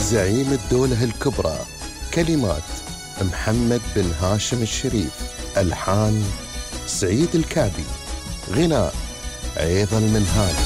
زعيم الدولة الكبرى. كلمات محمد بن هاشم الشريف. ألحان سعيد الكعبي. غناء عيض المنهال.